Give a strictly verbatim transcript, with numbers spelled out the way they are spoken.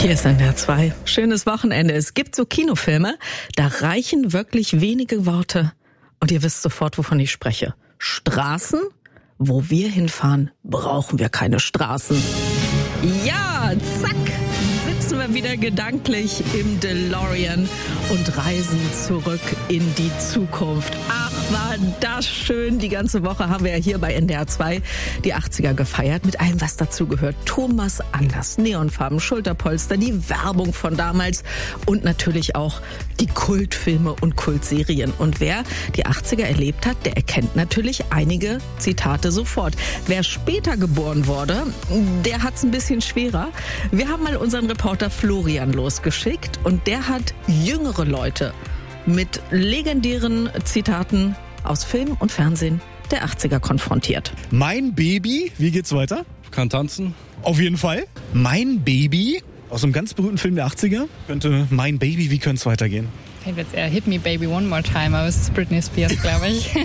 Hier ist N D R zwei. Schönes Wochenende. Es gibt so Kinofilme, da reichen wirklich wenige Worte und ihr wisst sofort, wovon ich spreche. Straßen? Wo wir hinfahren, brauchen wir keine Straßen. Ja, zack, sitzen wir wieder gedanklich im DeLorean und reisen zurück in die Zukunft. Ach, war das schön. Die ganze Woche haben wir ja hier bei N D R zwei die achtziger gefeiert mit allem, was dazugehört. Thomas Anders, Neonfarben, Schulterpolster, die Werbung von damals und natürlich auch die Kultfilme und Kultserien. Und wer die achtziger erlebt hat, der erkennt natürlich einige Zitate sofort. Wer später geboren wurde, der hat es ein bisschen schwerer. Wir haben mal unseren Reporter Florian losgeschickt und der hat jüngere Leute mit legendären Zitaten aus Film und Fernsehen der achtziger konfrontiert. Mein Baby, wie geht's weiter? Kann tanzen. Auf jeden Fall. Mein Baby, aus einem ganz berühmten Film der achtziger, könnte Mein Baby, wie könnte es weitergehen? Ich denke jetzt eher Hit Me Baby One More Time, aber es ist Britney Spears, glaube ich.